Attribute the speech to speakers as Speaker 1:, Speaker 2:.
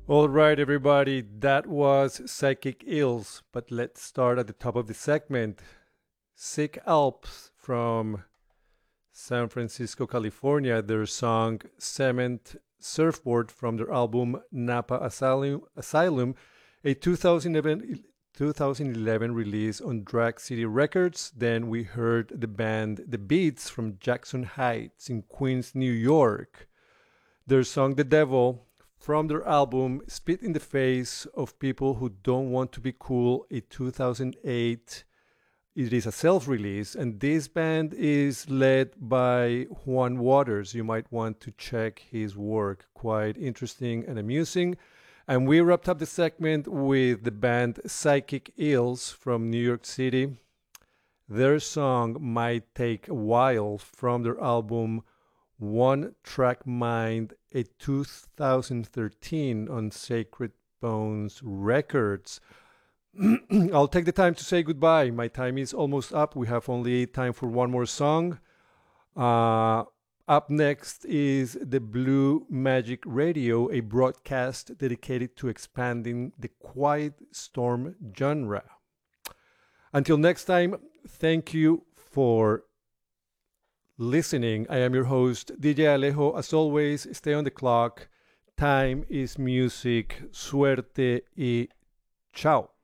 Speaker 1: All right, everybody, that was Psychic Ills, but let's start at the top of the segment. Sick Alps from San Francisco, California, their song Cement Surfboard from their album Napa Asylum, a 2011 release on Drag City Records. Then we heard the band The Beats from Jackson Heights in Queens, New York. Their song The Devil from their album Spit in the Face of People Who Don't Want to Be Cool, a 2008. It is a self release, and this band is led by Juan Waters. You might want to check his work, quite interesting and amusing. And we wrapped up the segment with the band Psychic Ills from New York City. Their song Might Take a While from their album One Track Mind, a 2013 on Sacred Bones Records. I'll take the time to say goodbye. My time is almost up. We have only time for one more song. Up next is the Blue Magic Radio, a broadcast dedicated to expanding the quiet storm genre. Until next time, thank you for listening. I am your host, DJ Alejo. As always, stay on the clock. Time is music. Suerte y chao.